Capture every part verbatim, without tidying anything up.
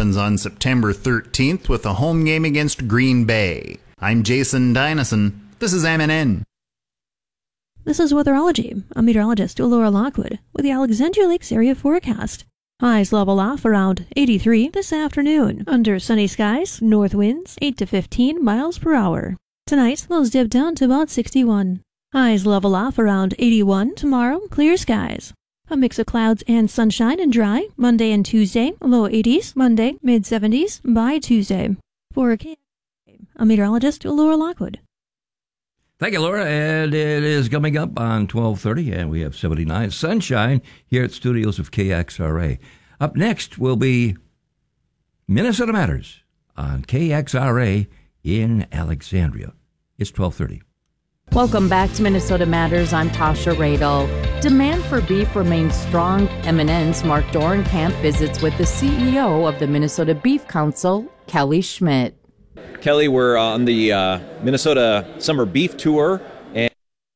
opens on September thirteenth with a home game against Green Bay. I'm Jason Dynison. This is M N N. This is Weatherology. I'm meteorologist Laura Lockwood with the Alexandria Lakes area forecast. Highs level off around eighty-three this afternoon. Under sunny skies, north winds eight to fifteen miles per hour. Tonight, lows dip down to about sixty-one. Highs level off around eighty-one. Tomorrow, clear skies. A mix of clouds and sunshine and dry. Monday and Tuesday, low eighties. Monday, mid seventies by Tuesday. For K- I'm meteorologist Laura Lockwood. Thank you, Laura. And it is coming up on twelve thirty, and we have seventy-nine sunshine here at studios of K X R A. Up next will be Minnesota Matters on K X R A in Alexandria. It's twelve thirty. Welcome back to Minnesota Matters. I'm Tasha Radel. Demand for beef remains strong. M N N's Mark Dorenkamp visits with the C E O of the Minnesota Beef Council, Kelly Schmidt. Kelly, we're on the uh, Minnesota Summer Beef Tour. And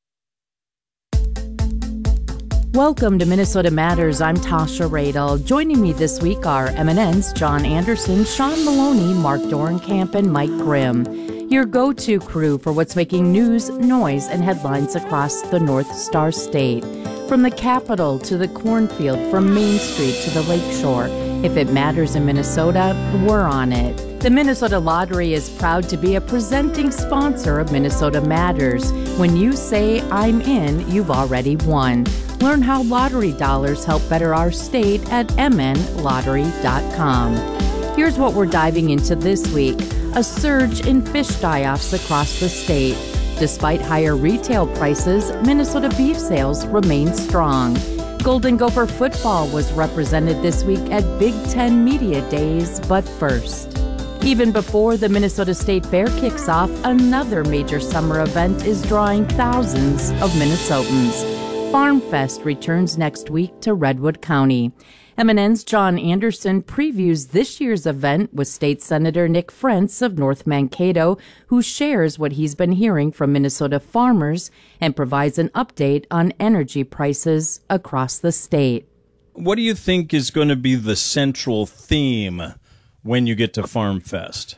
Welcome to Minnesota Matters. I'm Tasha Radel. Joining me this week are M N N's John Anderson, Sean Maloney, Mark Dorenkamp, and Mike Grimm. Your go-to crew for what's making news, noise, and headlines across the North Star State. From the Capitol to the cornfield, from Main Street to the Lakeshore. If it matters in Minnesota, we're on it. The Minnesota Lottery is proud to be a presenting sponsor of Minnesota Matters. When you say, I'm in, you've already won. Learn how lottery dollars help better our state at m n lottery dot com. Here's what we're diving into this week. A surge in fish die-offs across the state. Despite higher retail prices, Minnesota beef sales remain strong. Golden Gopher football was represented this week at Big Ten Media Days, but first. Even before the Minnesota State Fair kicks off, another major summer event is drawing thousands of Minnesotans. Farm Fest returns next week to Redwood County. M N N's John Anderson previews this year's event with State Senator Nick Frentz of North Mankato, who shares what he's been hearing from Minnesota farmers and provides an update on energy prices across the state. What do you think is going to be the central theme when you get to Farm Fest?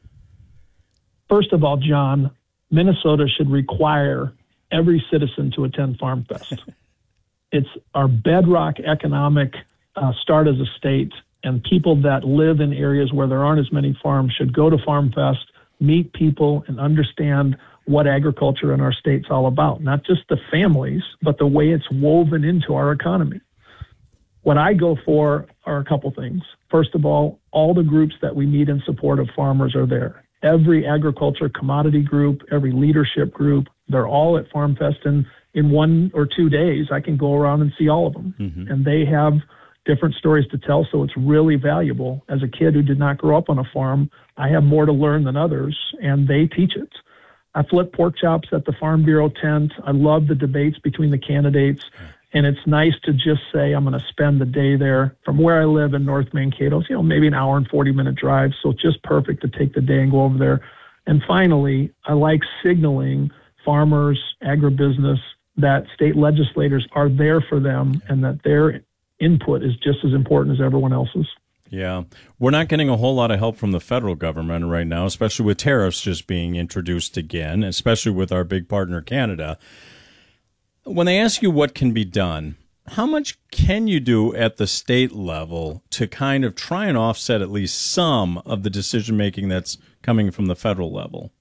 First of all, John, Minnesota should require every citizen to attend Farm Fest. It's our bedrock economic uh, start as a state, and people that live in areas where there aren't as many farms should go to Farm Fest, meet people, and understand what agriculture in our state's all about. Not just the families, but the way it's woven into our economy. What I go for are a couple things. First of all, all the groups that we need in support of farmers are there. Every agriculture commodity group, every leadership group, they're all at Farm Fest. And in one or two days, I can go around and see all of them. Mm-hmm. And they have different stories to tell, so it's really valuable. As a kid who did not grow up on a farm, I have more to learn than others, and they teach it. I flip pork chops at the Farm Bureau tent. I love the debates between the candidates. And it's nice to just say, I'm going to spend the day there. From where I live in North Mankato, it's, you know, maybe an hour and forty minute drive. So it's just perfect to take the day and go over there. And finally, I like signaling farmers, agribusiness, that state legislators are there for them and that their input is just as important as everyone else's. Yeah. We're not getting a whole lot of help from the federal government right now, especially with tariffs just being introduced again, especially with our big partner, Canada. When they ask you what can be done, how much can you do at the state level to kind of try and offset at least some of the decision-making that's coming from the federal level?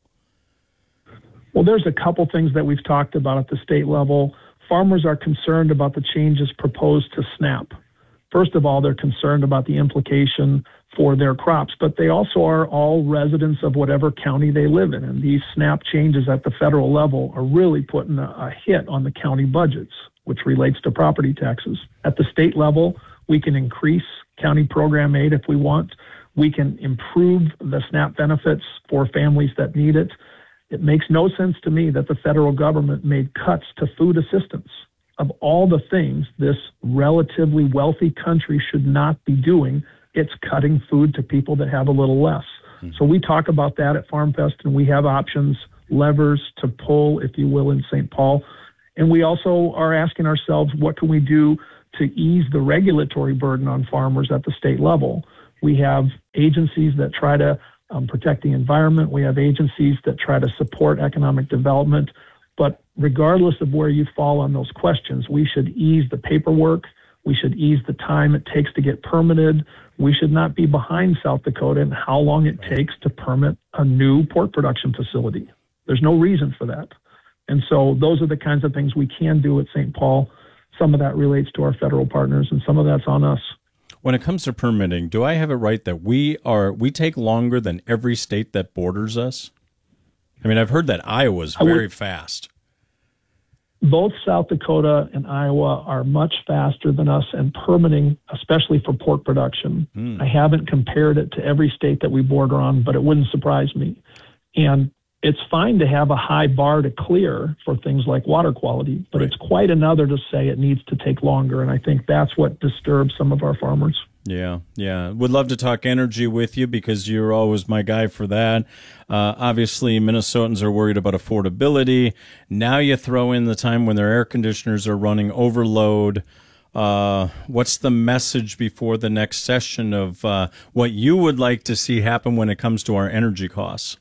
Well, there's a couple things that we've talked about at the state level. Farmers are concerned about the changes proposed to SNAP. First of all, they're concerned about the implication for their crops, but they also are all residents of whatever county they live in. And these SNAP changes at the federal level are really putting a, a hit on the county budgets, which relates to property taxes. At the state level, we can increase county program aid if we want. We can improve the SNAP benefits for families that need it. It makes no sense to me that the federal government made cuts to food assistance. Of all the things this relatively wealthy country should not be doing, it's cutting food to people that have a little less. Mm-hmm. So we talk about that at Farm Fest, and we have options, levers to pull, if you will, in Saint Paul. And we also are asking ourselves, what can we do to ease the regulatory burden on farmers at the state level? We have agencies that try to um, protect the environment. We have agencies that try to support economic development. But regardless of where you fall on those questions, we should ease the paperwork. We should ease the time it takes to get permitted. We should not be behind South Dakota in how long it takes to permit a new pork production facility. There's no reason for that. And so those are the kinds of things we can do at Saint Paul. Some of that relates to our federal partners, and some of that's on us. When it comes to permitting, do I have it right that we are we take longer than every state that borders us? I mean, I've heard that Iowa's very would, fast. Both South Dakota and Iowa are much faster than us in permitting, especially for pork production. Mm. I haven't compared it to every state that we border on, but it wouldn't surprise me. And it's fine to have a high bar to clear for things like water quality, but right. It's quite another to say it needs to take longer. And I think that's what disturbs some of our farmers. Yeah, yeah. Would love to talk energy with you because you're always my guy for that. Uh, obviously, Minnesotans are worried about affordability. Now you throw in the time when their air conditioners are running overload. Uh, what's the message before the next session of uh, what you would like to see happen when it comes to our energy costs?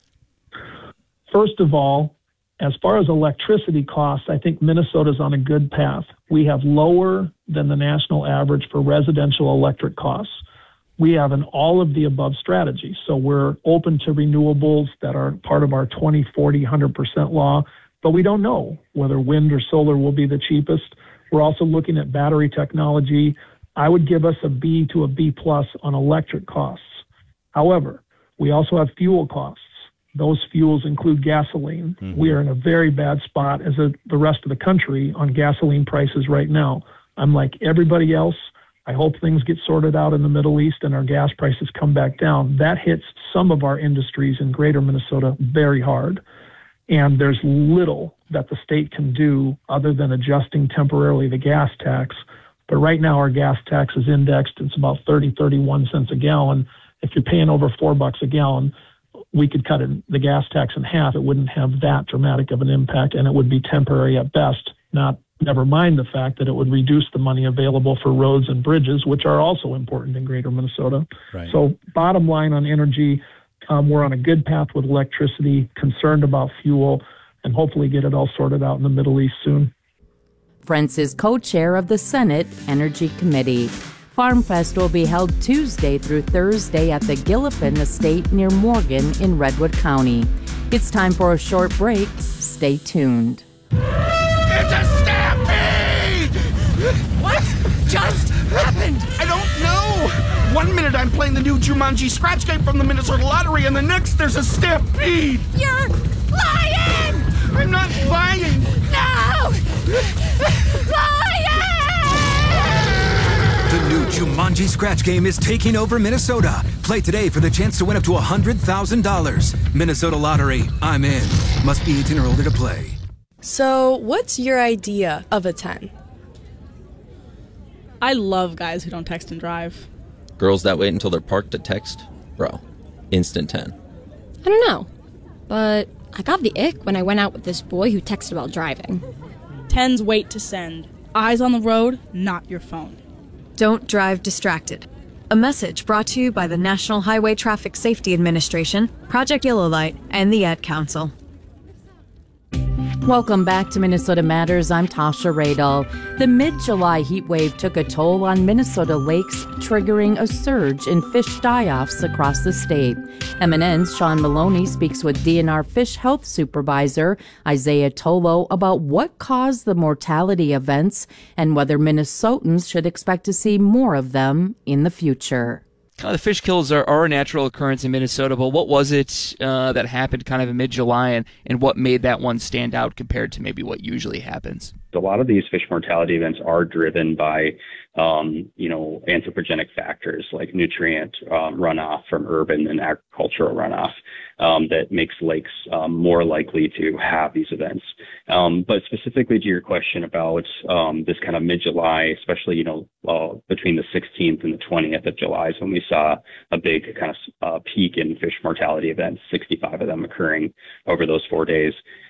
First of all, as far as electricity costs, I think Minnesota's on a good path. We have lower than the national average for residential electric costs. We have an all-of-the-above strategy. So we're open to renewables that are part of our twenty forty one hundred percent law, but we don't know whether wind or solar will be the cheapest. We're also looking at battery technology. I would give us a B to a B plus on electric costs. However, we also have fuel costs. Those fuels include gasoline. Mm-hmm. We are in a very bad spot as a, the rest of the country on gasoline prices right now. I'm like everybody else. I hope things get sorted out in the Middle East and our gas prices come back down. That hits some of our industries in greater Minnesota very hard. And there's little that the state can do other than adjusting temporarily the gas tax. But right now our gas tax is indexed. It's about thirty, thirty-one cents a gallon. If you're paying over four bucks a gallon, we could cut it, the gas tax in half. It wouldn't have that dramatic of an impact, and it would be temporary at best, not never mind the fact that it would reduce the money available for roads and bridges, which are also important in greater Minnesota. Right. So bottom line on energy, um, we're on a good path with electricity, concerned about fuel, and hopefully get it all sorted out in the Middle East soon. Frentz is co-chair of the Senate Energy Committee. Farm Fest will be held Tuesday through Thursday at the Gillipan Estate near Morgan in Redwood County. It's time for a short break. Stay tuned. It's a stampede! What just happened? I don't know. One minute I'm playing the new Jumanji scratch game from the Minnesota Lottery, and the next there's a stampede. You're lying! I'm not lying. No! Lying! The new Jumanji Scratch Game is taking over Minnesota. Play today for the chance to win up to one hundred thousand dollars. Minnesota Lottery. I'm in. Must be eighteen or older to play. So, what's your idea of a ten? I love guys who don't text and drive. Girls that wait until they're parked to text? Bro, instant ten. I don't know, but I got the ick when I went out with this boy who texted while driving. Tens wait to send. Eyes on the road, not your phone. Don't drive distracted. A message brought to you by the National Highway Traffic Safety Administration, Project Yellow Light, and the Ad Council. Welcome back to Minnesota Matters. I'm Tasha Radel. The mid-July heat wave took a toll on Minnesota lakes, triggering a surge in fish die-offs across the state. M N N's Sean Maloney speaks with D N R Fish Health Supervisor Isaiah Tolo about what caused the mortality events and whether Minnesotans should expect to see more of them in the future. Uh, the fish kills are, are a natural occurrence in Minnesota, but what was it uh, that happened kind of in mid-July, and, and what made that one stand out compared to maybe what usually happens? A lot of these fish mortality events are driven by, um, you know, anthropogenic factors like nutrient um, runoff from urban and agricultural runoff um, that makes lakes um, more likely to have these events. Um, but specifically to your question about um, this kind of mid-July, especially, you know, uh, between the sixteenth and the twentieth of July is when we saw a big kind of uh, peak in fish mortality events, sixty-five of them occurring over those four days.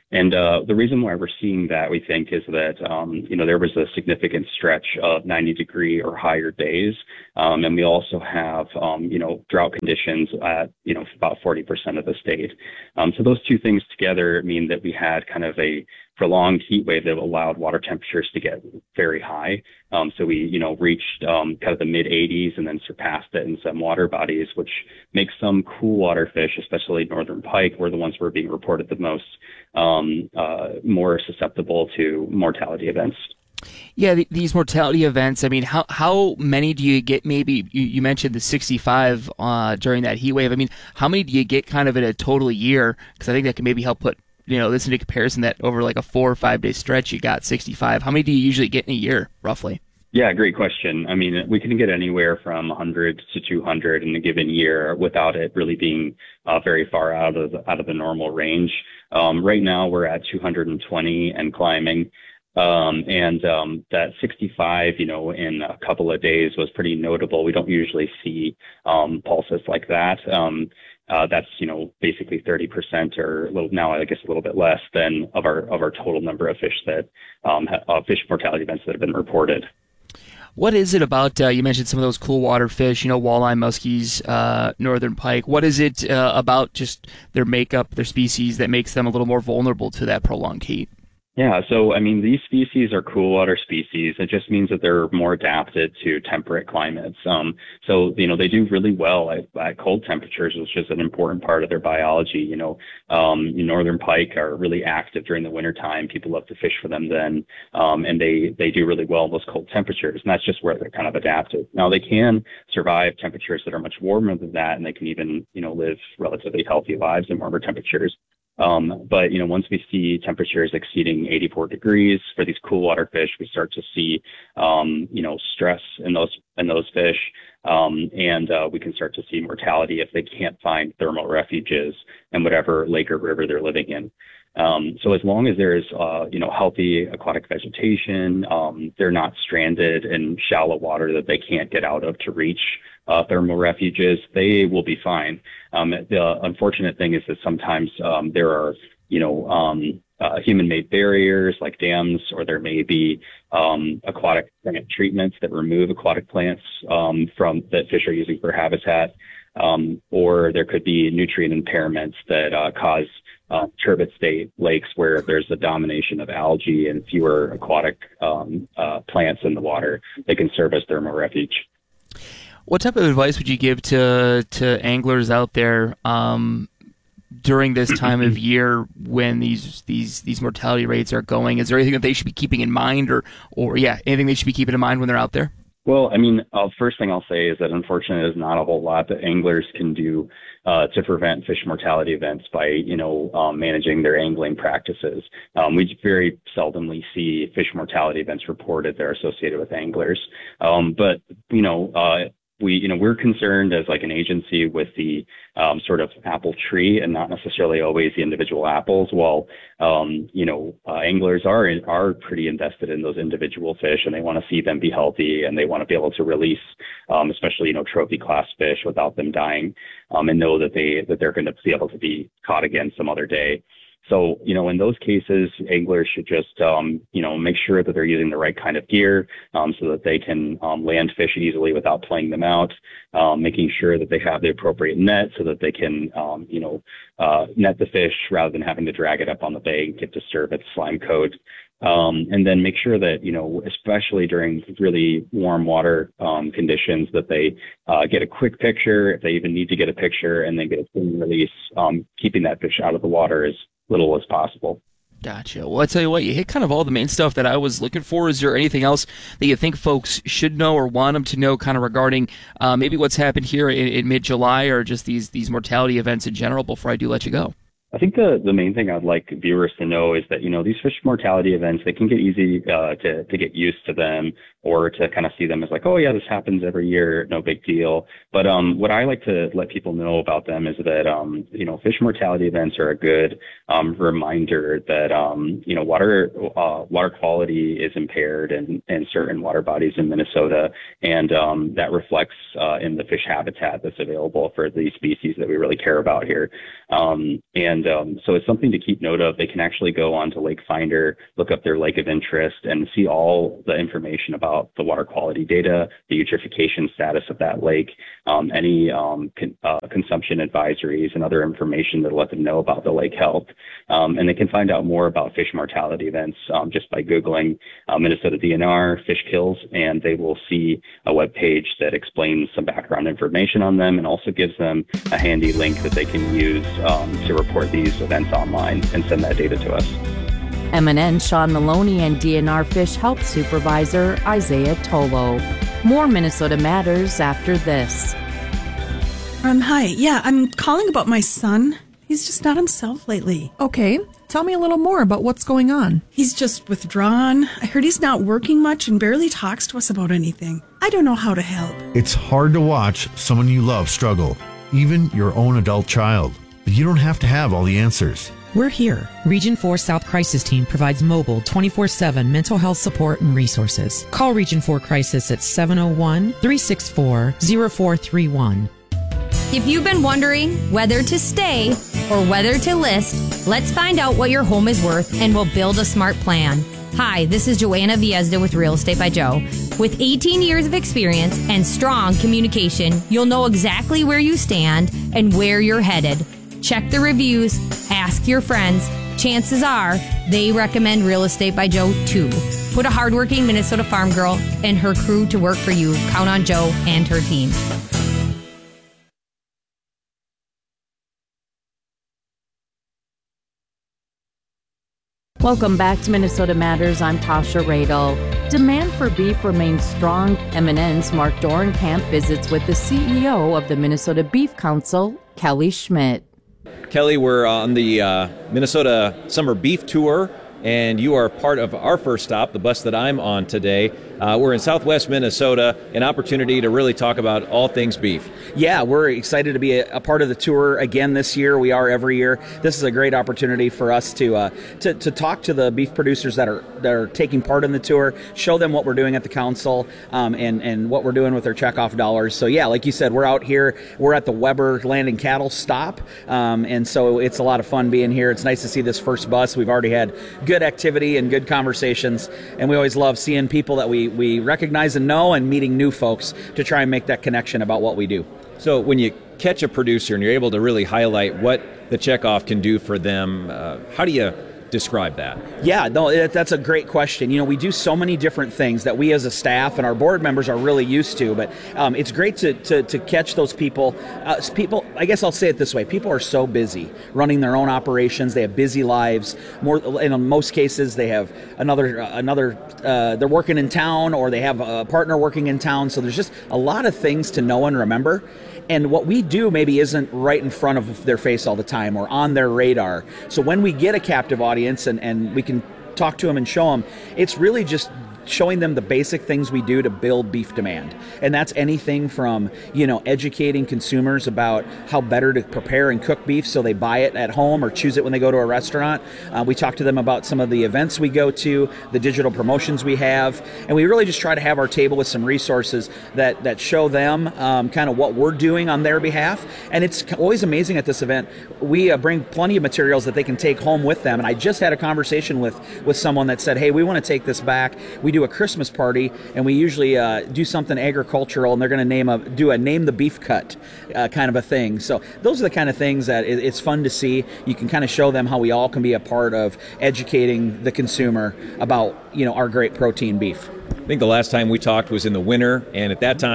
And uh, the reason why we're seeing that, we think, is that, um, you know, there was a significant stretch of ninety degree or higher days. Um, and we also have, um, you know, drought conditions at, you know, about forty percent of the state. Um, so those two things together mean that we had kind of a prolonged heat wave that allowed water temperatures to get very high. Um, so we, you know, reached um, kind of the mid eighties and then surpassed it in some water bodies, which makes some cool water fish, especially northern pike, were the ones who were being reported the most, um, uh, more susceptible to mortality events. Yeah, th- these mortality events, I mean, how how many do you get? Maybe you, you mentioned the sixty-five uh, during that heat wave. I mean, how many do you get kind of in a total year? Because I think that can maybe help put, you know, this into comparison, that over like a four or five day stretch, you got sixty-five. How many do you usually get in a year, roughly? Yeah, great question. I mean, we can get anywhere from one hundred to two hundred in a given year without it really being uh, very far out of the, out of the normal range. Um, right now, we're at two hundred twenty and climbing. Um, and um, that sixty-five, you know, in a couple of days was pretty notable. We don't usually see um, pulses like that. Um, uh, that's, you know, basically thirty percent or a little, now I guess a little bit less than of our of our total number of fish that um, ha- uh, fish mortality events that have been reported. What is it about, uh, you mentioned some of those cool water fish, you know, walleye, muskies, uh, northern pike. What is it uh, about just their makeup, their species, that makes them a little more vulnerable to that prolonged heat? Yeah, so I mean, these species are cool water species. It just means that they're more adapted to temperate climates. Um, so, you know, they do really well at, at cold temperatures, which is an important part of their biology. You know, um, northern pike are really active during the wintertime. People love to fish for them then, um, and they, they do really well in those cold temperatures. And that's just where they're kind of adapted. Now, they can survive temperatures that are much warmer than that, and they can even, you know, live relatively healthy lives in warmer temperatures. Um, but, you know, once we see temperatures exceeding eighty-four degrees for these cool water fish, we start to see, um, you know, stress in those, in those fish. Um, and, uh, we can start to see mortality if they can't find thermal refuges in whatever lake or river they're living in. Um, so as long as there's, uh, you know, healthy aquatic vegetation, um, they're not stranded in shallow water that they can't get out of to reach uh, thermal refuges, they will be fine. Um, the unfortunate thing is that sometimes um, there are, you know, um, uh, human-made barriers like dams, or there may be um, aquatic plant treatments that remove aquatic plants um, from that fish are using for habitat, um, or there could be nutrient impairments that uh, cause Uh, turbid state lakes where there's a domination of algae and fewer aquatic um, uh, plants in the water that can serve as thermal refuge. What type of advice would you give to to anglers out there um, during this time of year when these these these mortality rates are going? Is there anything that they should be keeping in mind, or or yeah, anything they should be keeping in mind when they're out there? Well, I mean, uh, first thing I'll say is that unfortunately there's not a whole lot that anglers can do uh, to prevent fish mortality events by, you know, um, managing their angling practices. Um, we very seldomly see fish mortality events reported that are associated with anglers. Um, but, you know, uh, we, you know, we're concerned as like an agency with the um, sort of apple tree and not necessarily always the individual apples. While, um, you know, uh, anglers are are pretty invested in those individual fish, and they want to see them be healthy, and they want to be able to release, um, especially, you know, trophy class fish without them dying, um, and know that they that they're going to be able to be caught again some other day. So, you know, in those cases, anglers should just, um, you know, make sure that they're using the right kind of gear um, so that they can um, land fish easily without playing them out, um, making sure that they have the appropriate net so that they can, um, you know, uh, net the fish rather than having to drag it up on the bay and get disturbed at the slime coat. Um, and then make sure that, you know, especially during really warm water um, conditions, that they uh, get a quick picture, if they even need to get a picture, and then get a clean release, um, keeping that fish out of the water as little as possible. Gotcha. Well, I tell you what, you hit kind of all the main stuff that I was looking for. Is there anything else that you think folks should know or want them to know kind of regarding uh, maybe what's happened here in, in mid-July, or just these these mortality events in general before I do let you go? I think the, the main thing I'd like viewers to know is that, you know, these fish mortality events, they can get easy uh, to, to get used to them. or to kind of see them as like, oh yeah, this happens every year, no big deal. But um, what I like to let people know about them is that um, you know, fish mortality events are a good um, reminder that um, you know, water uh, water quality is impaired in, in certain water bodies in Minnesota, and um, that reflects uh, in the fish habitat that's available for the species that we really care about here. Um, and um, so it's something to keep note of. They can actually go onto Lake Finder, look up their lake of interest, and see all the information about the water quality data, the eutrophication status of that lake, um, any um, con- uh, consumption advisories, and other information that let them know about the lake health. Um, and they can find out more about fish mortality events um, just by Googling uh, Minnesota D N R fish kills, and they will see a web page that explains some background information on them and also gives them a handy link that they can use um, to report these events online and send that data to us. M N N's Sean Maloney and D N R Fish Health Supervisor Isaiah Tolo. More Minnesota Matters after this. Um, hi. Yeah, I'm calling about my son. He's just not himself lately. Okay. Tell me a little more about what's going on. He's just withdrawn. I heard he's not working much and barely talks to us about anything. I don't know how to help. It's hard to watch someone you love struggle, even your own adult child. But you don't have to have all the answers. We're here. Region four South Crisis Team provides mobile twenty-four seven mental health support and resources. Call Region four Crisis at seven oh one, three six four, oh four three one. If you've been wondering whether to stay or whether to list, let's find out what your home is worth and we'll build a smart plan. Hi, this is Joanna Viezda with Real Estate by Joe. With eighteen years of experience and strong communication, you'll know exactly where you stand and where you're headed. Check the reviews, ask your friends. Chances are they recommend Real Estate by Joe too. Put a hardworking Minnesota farm girl and her crew to work for you. Count on Joe and her team. Welcome back to Minnesota Matters. I'm Tasha Radel. Demand for beef remains strong. M N N's Mark Dorenkamp visits with the C E O of the Minnesota Beef Council, Kelly Schmidt. Kelly, we're on the uh, Minnesota Summer Beef Tour, and you are part of our first stop, the bus that I'm on today. Uh, we're in Southwest Minnesota, an opportunity to really talk about all things beef. Yeah, we're excited to be a, a part of the tour again this year. We are every year. This is a great opportunity for us to uh, to, to talk to the beef producers that are that are taking part in the tour, show them what we're doing at the council, um, and and what we're doing with their checkoff dollars. So yeah, like you said, we're out here. We're at the Weber Land and Cattle stop, um, and so it's a lot of fun being here. It's nice to see this first bus. We've already had good activity and good conversations, and we always love seeing people that we we recognize and know, and meeting new folks to try and make that connection about what we do. So when you catch a producer and you're able to really highlight what the checkoff can do for them, uh, how do you describe that? Yeah, no, that's a great question. You know, we do so many different things that we as a staff and our board members are really used to, but um, it's great to, to, to catch those people. Uh, people, I guess I'll say it this way, people are so busy running their own operations. They have busy lives. More, in most cases, they have another, uh, another. Uh, they're working in town, or they have a partner working in town. So there's just a lot of things to know and remember. And what we do maybe isn't right in front of their face all the time or on their radar. So when we get a captive audience and, and we can talk to them and show them, it's really just showing them the basic things we do to build beef demand. And that's anything from, you know, educating consumers about how better to prepare and cook beef so they buy it at home or choose it when they go to a restaurant. Uh, we talk to them about some of the events we go to, the digital promotions we have, and we really just try to have our table with some resources that, that show them um, kind of what we're doing on their behalf. And it's always amazing at this event. We uh, bring plenty of materials that they can take home with them. And I just had a conversation with, with someone that said, hey, we want to take this back. We do a Christmas party, and we usually uh, do something agricultural, and they're going to name a do a name the beef cut uh, kind of a thing. So those are the kind of things that it, it's fun to see. You can kind of show them how we all can be a part of educating the consumer about, you know, our great protein beef. I think the last time we talked was in the winter, and at that time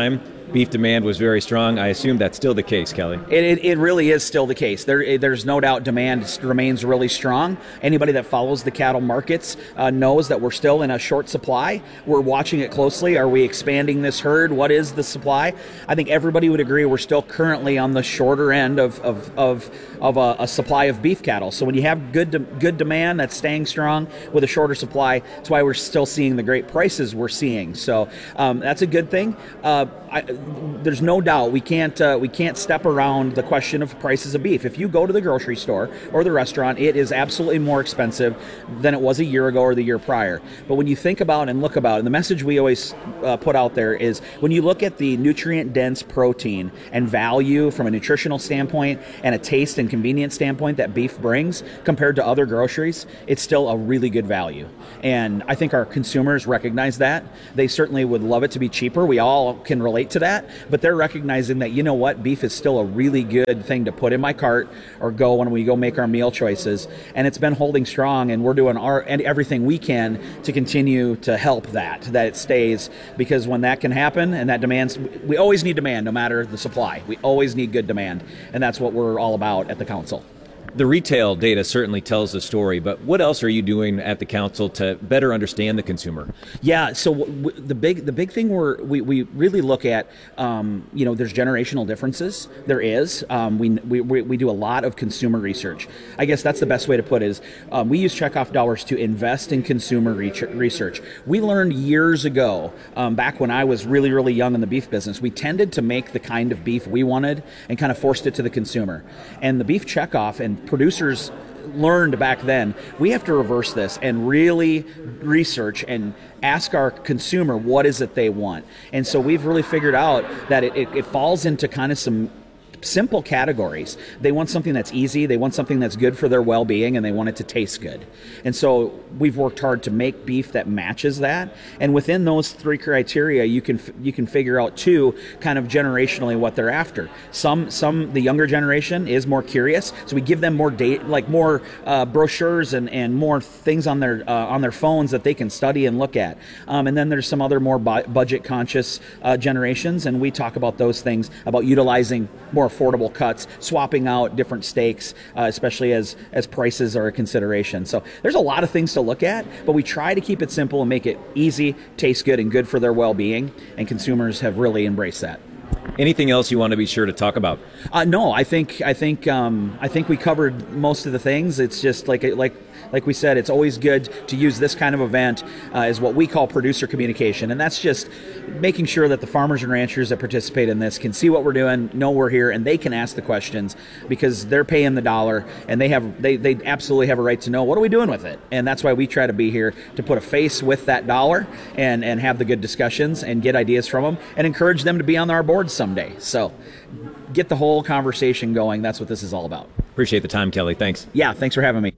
beef demand was very strong. I assume that's still the case, Kelly. It, it, it really is still the case. There, there's no doubt demand remains really strong. Anybody that follows the cattle markets uh, knows that we're still in a short supply. We're watching it closely. Are we expanding this herd? What is the supply? I think everybody would agree we're still currently on the shorter end of of of, of a, a supply of beef cattle. So when you have good de- good demand that's staying strong with a shorter supply, that's why we're still seeing the great prices we're seeing. So um, that's a good thing. Uh, I, there's no doubt we can't uh, we can't step around the question of prices of beef. If you go to the grocery store or the restaurant, it is absolutely more expensive than it was a year ago or the year prior. But when you think about and look about, and the message we always uh, put out there is when you look at the nutrient-dense protein and value from a nutritional standpoint and a taste and convenience standpoint that beef brings compared to other groceries, it's still a really good value. And I think our consumers recognize that. They certainly would love it to be cheaper. We all can relate to that, but they're recognizing that, you know what, beef is still a really good thing to put in my cart or go when we go make our meal choices. And it's been holding strong, and we're doing our and everything we can to continue to help that, that it stays, because when that can happen and that demands, we always need demand no matter the supply. We always need good demand, and that's what we're all about at the council. The retail data certainly tells the story, but what else are you doing at the council to better understand the consumer? Yeah, so w- w- the big the big thing we're, we we really look at, um, you know, there's generational differences. There is. Um, we, we we do a lot of consumer research. I guess that's the best way to put it is um, we use checkoff dollars to invest in consumer research. We learned years ago, um, back when I was really, really young in the beef business, we tended to make the kind of beef we wanted and kind of forced it to the consumer. And the beef checkoff and producers learned back then, we have to reverse this and really research and ask our consumer what is it they want. And so we've really figured out that it, it, it falls into kind of some simple categories. They want something that's easy, they want something that's good for their well-being, and they want it to taste good. And so we've worked hard to make beef that matches that. And within those three criteria, you can you can figure out too, kind of generationally what they're after. Some some the younger generation is more curious, so we give them more date, like more uh, brochures and, and more things on their uh, on their phones that they can study and look at. Um, and then there's some other more bu- budget conscious uh, generations, and we talk about those things, about utilizing more affordable cuts, swapping out different steaks, uh, especially as as prices are a consideration. So there's a lot of things to look at, but we try to keep it simple and make it easy, taste good, and good for their well-being, and consumers have really embraced that. Anything else you want to be sure to talk about? Uh, no, I think I think um, I think we covered most of the things. It's just like like like we said, it's always good to use this kind of event uh, as what we call producer communication, and that's just making sure that the farmers and ranchers that participate in this can see what we're doing, know we're here, and they can ask the questions because they're paying the dollar, and they have they they absolutely have a right to know what are we doing with it, and that's why we try to be here to put a face with that dollar and and have the good discussions and get ideas from them and encourage them to be on our board someday. So get the whole conversation going. That's what this is all about. Appreciate the time, Kelly. Thanks. Yeah, thanks for having me.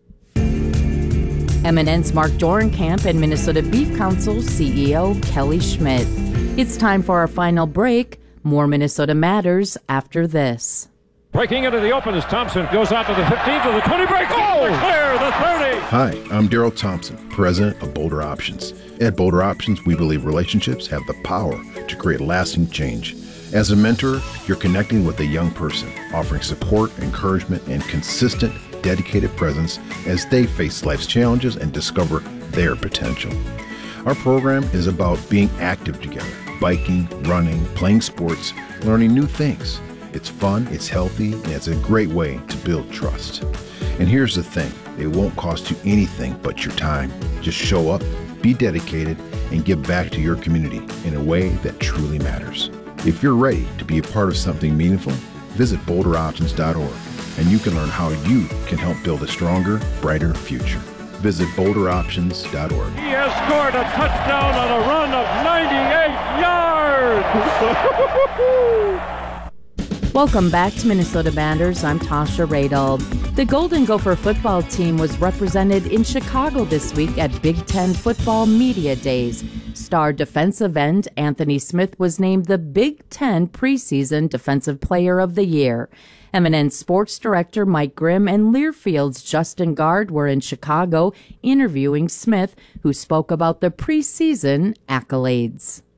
M N N's Mark Dorenkamp and Minnesota Beef Council C E O Kelly Schmidt. It's time for our final break. More Minnesota Matters after this. Breaking into the open as Thompson goes out to the fifteen to the twenty break. Oh, clear the thirty. Hi, I'm Daryl Thompson, president of Boulder Options. At Boulder Options, we believe relationships have the power to create lasting change. As a mentor, you're connecting with a young person, offering support, encouragement, and consistent, dedicated presence as they face life's challenges and discover their potential. Our program is about being active together, biking, running, playing sports, learning new things. It's fun, it's healthy, and it's a great way to build trust. And here's the thing, it won't cost you anything but your time. Just show up, be dedicated, and give back to your community in a way that truly matters. If you're ready to be a part of something meaningful, visit boulder options dot org, and you can learn how you can help build a stronger, brighter future. Visit boulder options dot org. He has scored a touchdown on a run of ninety-eight yards. Welcome back to Minnesota Matters. I'm Tasha Radel. The Golden Gopher football team was represented in Chicago this week at Big Ten Football Media Days. Star defensive end Anthony Smith was named the Big Ten Preseason Defensive Player of the Year. M N N Sports Director Mike Grimm and Learfield's Justin Gard were in Chicago interviewing Smith, who spoke about the preseason accolades.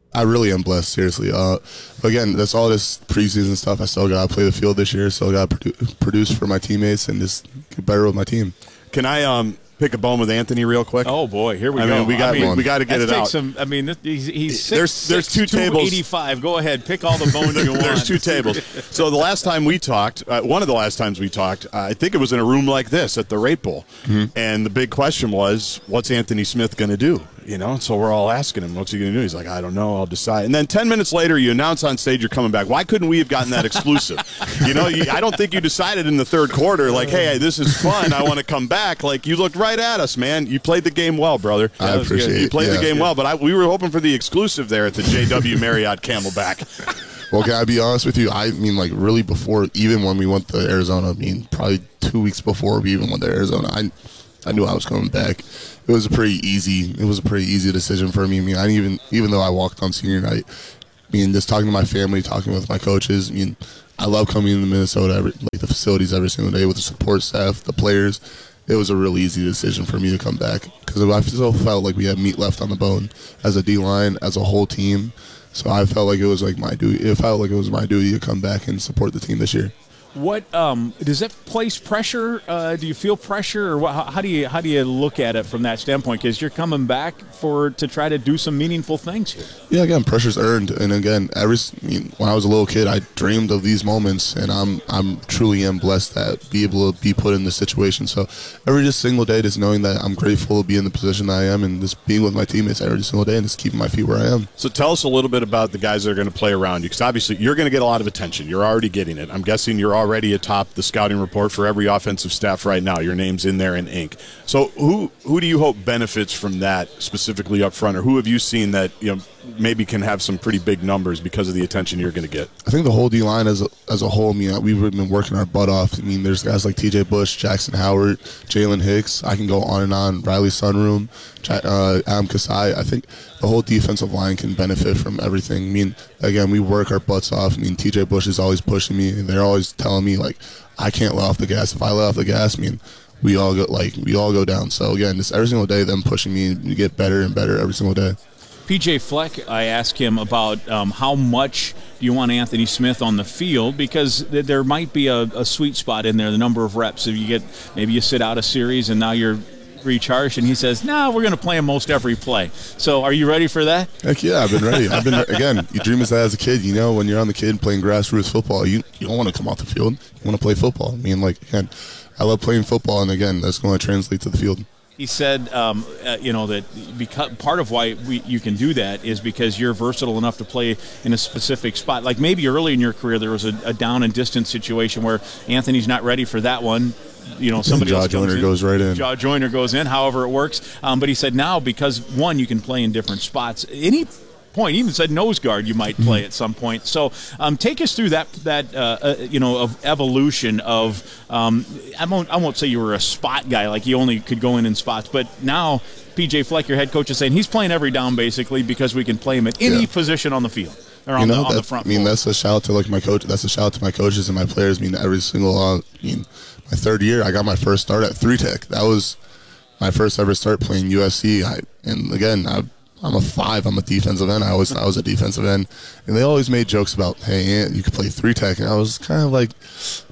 I really am blessed, seriously. Uh, again, that's all this preseason stuff. I still got to play the field this year, still got to produ- produce for my teammates and just get better with my team. Can I um, pick a bone with Anthony real quick? Oh boy, here we I go. Mean, we got I mean, we got to get let's it take out. Some, I mean, he's, he's six, there's there's six, two tables. eighty-five. Go ahead, pick all the bones you want. There's two tables. So the last time we talked, uh, one of the last times we talked, uh, I think it was in a room like this at the Rate Bowl, mm-hmm. and the big question was, what's Anthony Smith going to do? You know, so we're all asking him, what's he going to do? He's like, I don't know, I'll decide. And then ten minutes later, you announce on stage you're coming back. Why couldn't we have gotten that exclusive? you know, you, I don't think you decided in the third quarter, like, hey, this is fun, I want to come back. Like, you looked right at us, man. You played the game well, brother. I appreciate it. You played yeah. the game well, but I, we were hoping for the exclusive there at the J W Marriott Camelback. Well, can I be honest with you? I mean, like, really before, even when we went to Arizona, I mean, probably two weeks before we even went to Arizona, I I knew I was coming back. It was a pretty easy. It was a pretty easy decision for me. I mean, I didn't even even though I walked on senior night, I mean, just talking to my family, talking with my coaches. I mean, I love coming into Minnesota, every, like the facilities every single day with the support staff, the players. It was a really easy decision for me to come back because I still felt like we had meat left on the bone as a D line, as a whole team. So I felt like it was like my duty. It felt like it was my duty to come back and support the team this year. What um, does that place pressure? Uh, do you feel pressure, or what, how, how do you how do you look at it from that standpoint? Because you're coming back for to try to do some meaningful things here. Yeah, again, pressure's earned, and again, every I mean, when I was a little kid, I dreamed of these moments, and I'm I'm truly am blessed that be able to be put in this situation. So every just single day, just knowing that I'm grateful to be in the position that I am, and just being with my teammates every single day, and just keeping my feet where I am. So tell us a little bit about the guys that are going to play around you, because obviously you're going to get a lot of attention. You're already getting it. I'm guessing you're already atop the scouting report for every offensive staff right now. Your name's in there in ink. So who who do you hope benefits from that specifically up front, or who have you seen that you know maybe can have some pretty big numbers because of the attention you're going to get? I think the whole D line as a, as a whole. I mean, we've been working our butt off. I mean, there's guys like T J Bush, Jackson Howard, Jalen Hicks. I can go on and on. Riley Sunroom, uh, Adam Kasai. I think the whole defensive line can benefit from everything. I mean, again, we work our butts off. I mean, T J Bush is always pushing me, and they're always telling me like, I can't let off the gas. If I let off the gas, I mean, we all go like we all go down. So again, just every single day, them pushing me to get better and better every single day. P J Fleck, I asked him about um, how much do you want Anthony Smith on the field, because th- there might be a, a sweet spot in there, the number of reps. If you get, maybe you sit out a series and now you're recharged, and he says, no, nah, we're going to play him most every play. So are you ready for that? Heck yeah, I've been ready. I've been again, you dream of that as a kid. You know, when you're on the kid playing grassroots football, you, you don't want to come off the field. You want to play football. I mean, like, again, I love playing football, and again, that's going to translate to the field. He said, um, uh, you know, that because part of why we, you can do that is because you're versatile enough to play in a specific spot. Like maybe early in your career there was a, a down and distance situation where Anthony's not ready for that one. You know, somebody Jaw else comes Joyner in. goes right in. Jaw Joyner goes in, however it works. Um, but he said now, because, one, you can play in different spots. Any point, he even said nose guard you might play at some point. So um, take us through that, that uh, uh, you know, of evolution of um, – I won't, I won't say you were a spot guy, like you only could go in in spots. But now P J Fleck, your head coach, is saying he's playing every down basically because we can play him at any yeah. position on the field. Or on, you know, the, on the front I mean, floor. that's a shout out to like my coach. That's a shout out to my coaches and my players. I mean, every single. Uh, I mean, my third year, I got my first start at three tech. That was my first ever start playing U S C. I, and again, I, I'm a five. I'm a defensive end. I always I was a defensive end, and they always made jokes about, hey, Ant, you could play three tech, and I was kind of like,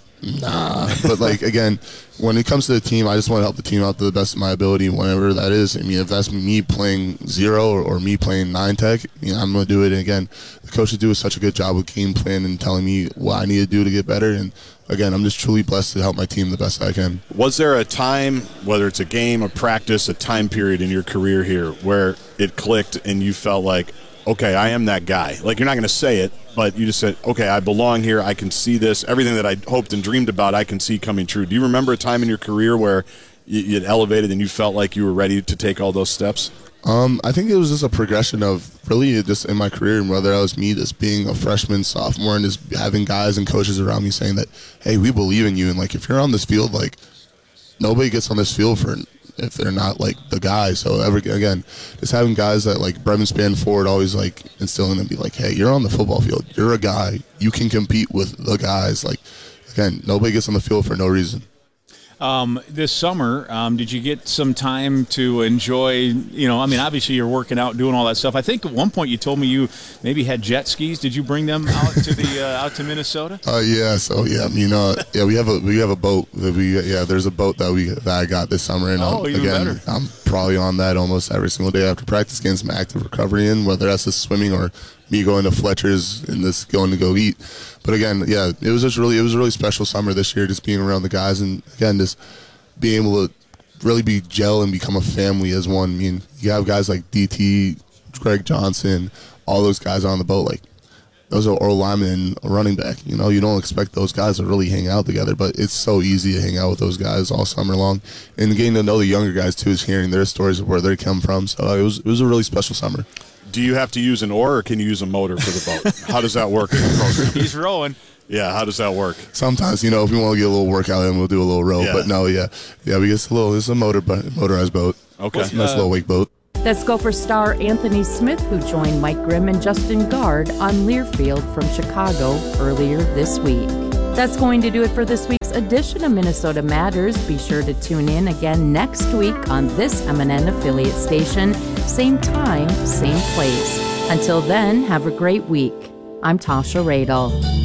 nah. But like again, when it comes to the team, I just want to help the team out to the best of my ability, whenever that is. I mean, if that's me playing zero or, or me playing nine tech, you know, I'm going to do it. And again, the coaches do such a good job with game plan and telling me what I need to do to get better. And again, I'm just truly blessed to help my team the best I can. Was there a time, whether it's a game, a practice, a time period in your career here where it clicked and you felt like, okay, I am that guy? Like, you're not going to say it, but you just said, okay, I belong here. I can see this. Everything that I hoped and dreamed about, I can see coming true. Do you remember a time in your career where you, you had elevated and you felt like you were ready to take all those steps? Um, I think it was just a progression of really just in my career, and whether that was me just being a freshman, sophomore, and just having guys and coaches around me saying that, hey, we believe in you. And, like, if you're on this field, like, nobody gets on this field for if they're not, like, the guy. So, every, again, just having guys that, like, Brevin Spanford always, like, instilling and be like, hey, you're on the football field. You're a guy. You can compete with the guys. Like, again, nobody gets on the field for no reason. Um, this summer, um, did you get some time to enjoy, you know, I mean, obviously you're working out, doing all that stuff. I think at one point you told me you maybe had jet skis. Did you bring them out to the uh, out to Minnesota? Uh, yeah, so yeah, I mean, uh, yeah, we have a we have a boat that we yeah, there's a boat that we that I got this summer, and oh, um, even again, better. I'm probably on that almost every single day after practice, getting some active recovery in, whether that's just swimming or me going to Fletcher's and this going to go eat. But again, yeah, it was just really it was a really special summer this year, just being around the guys, and again, just being able to really be gel and become a family as one. I mean, you have guys like D T, Greg Johnson, all those guys on the boat. Like, those are oral linemen and a running back. You know, you don't expect those guys to really hang out together, but it's so easy to hang out with those guys all summer long. And getting to know the younger guys, too, is hearing their stories of where they come from. So it was it was a really special summer. Do you have to use an oar, or can you use a motor for the boat? How does that work in the program? He's rowing. Yeah, how does that work? Sometimes, you know, if we want to get a little workout in, we'll do a little row. Yeah. But no, yeah, yeah, we get a little. It's a motor, motorized boat. Okay, nice uh, little wake boat. Let's go for star Anthony Smith, who joined Mike Grimm and Justin Guard on Learfield from Chicago earlier this week. That's going to do it for this week's edition of Minnesota Matters. Be sure to tune in again next week on this M N N affiliate station. Same time, same place. Until then, have a great week. I'm Tasha Radel.